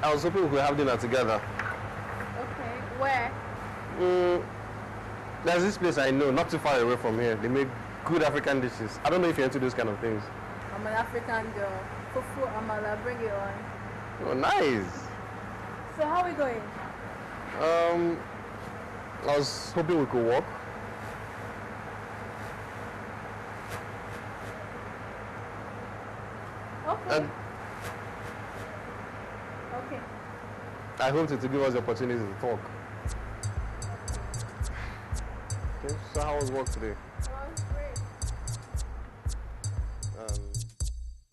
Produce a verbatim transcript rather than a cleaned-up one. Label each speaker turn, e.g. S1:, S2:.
S1: I was hoping we could have dinner together.
S2: Okay, where?
S1: Mm, there's this place I know, not too far away from here. They make good African dishes. I don't know if you're into those kind of things.
S2: I'm an African girl. Fufu amala, bring it on.
S1: Oh, nice.
S2: So how are we going?
S1: Um, I was hoping we could walk.
S2: Okay.
S1: And
S2: okay.
S1: I hope to, to give us the opportunity to talk. Okay, so how was work today?